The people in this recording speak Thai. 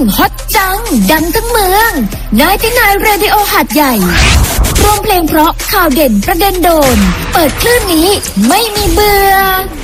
ฮอตจังดังทั้งเมือง99 Radio หาดใหญ่รวมเพลงเพราะข่าวเด่นประเด็นโดนเปิดคลื่นนี้ไม่มีเบื่อ